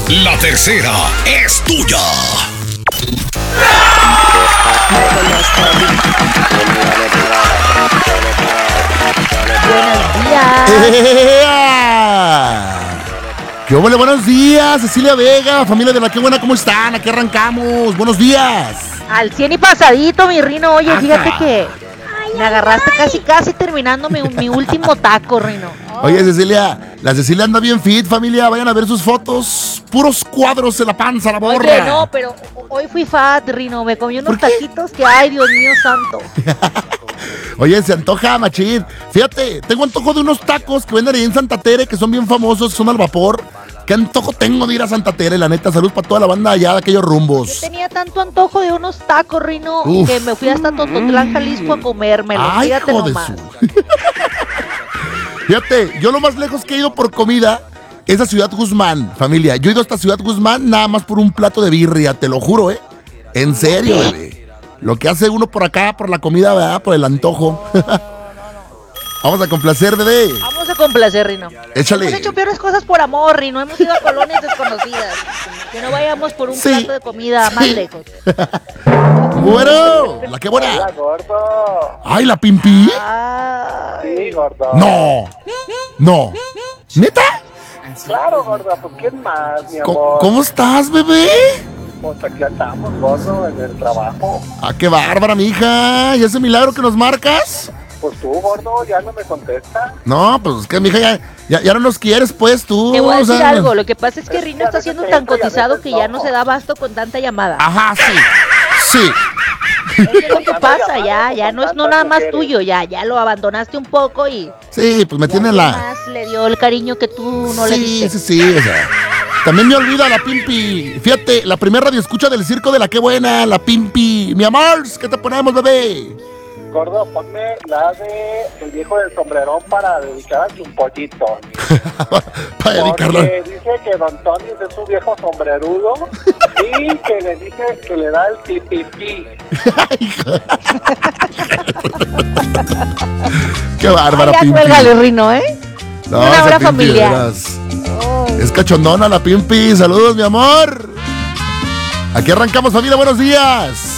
La tercera es tuya. Buenos días. ¿Qué hubo? Buenos días, Cecilia Vega, familia de La Qué Buena, ¿cómo están? Aquí arrancamos. Buenos días. Al 100 y pasadito, mi Rino. Oye, Ajá. fíjate que me agarraste casi terminando mi último taco, Rino. Oye, Cecilia, la Cecilia anda bien fit, familia. Vayan a ver sus fotos. Puros cuadros en la panza, la borra. Oye, no, pero hoy fui fat, Rino. Me comí unos ¿Por qué? taquitos que, ay, Dios mío santo. Oye, se antoja, machín. Fíjate, tengo antojo de unos tacos que venden ahí en Santa Tere, que son bien famosos, son al vapor. ¿Qué antojo tengo de ir a Santa Tere? La neta, salud para toda la banda allá de aquellos Yo rumbos. tenía tanto antojo de unos tacos, Rino, Uf. que me fui hasta Tototlán, Jalisco a comérmelos. Ay, Fíjate hijo de nomás. su. Fíjate, yo lo más lejos que he ido por comida es a Ciudad Guzmán, familia. Yo he ido hasta Ciudad Guzmán nada más por un plato de birria, te lo juro, ¿eh? En serio, bebé. Lo que hace uno por acá, por la comida, ¿verdad? Por el antojo. Vamos a complacer, bebé. Vamos a complacer, Rino. Échale. Hemos hecho peores cosas por amor, Rino. Hemos ido a colonias desconocidas. Que no vayamos por un Sí. plato de comida más Sí. lejos. Bueno, la que buena. Hola, gordo. Ay, la pimpi. Ay. Sí, gordo. No. No. ¿Neta? Claro, gordo. Pues, ¿quién más, mi ¿Cómo, amor? cómo estás, bebé? Pues aquí andamos, gordo, en el trabajo. Ah, qué bárbara, mija. ¿Y ese milagro que nos marcas? Pues tú, gordo, ya no me contestas. No, pues es que, mija, ya no nos quieres, pues, tú. Te voy a o sea, decir algo. Lo que pasa es que Rino está siendo tan cotizado que ya no se da abasto con tanta llamada. Ajá, sí. Sí. Eso es lo que pasa, ya no es no nada más tuyo, ya lo abandonaste un poco y Sí, pues me tiene alguien la... más le dio el cariño que tú no le Sí, diste. sí, o sea. También me olvida la Pimpi. Fíjate, la primera radio escucha del circo de La Qué Buena, la Pimpi. Mi amor, ¿qué te ponemos, bebé? Gordo, ponme la de El Viejo del Sombrerón para dedicar a un pollito. Para dedicarla. Porque dice que Don Tony es un viejo sombrerudo y que le dice que le da el pipipi. Qué bárbara, Ya Pimpi. cuélgale, Rino, ¿eh? No, Una esa hora Pimpi, familiar. de veras. Es cachondona la Pimpi. Saludos, mi amor. Aquí arrancamos, familia. Buenos días.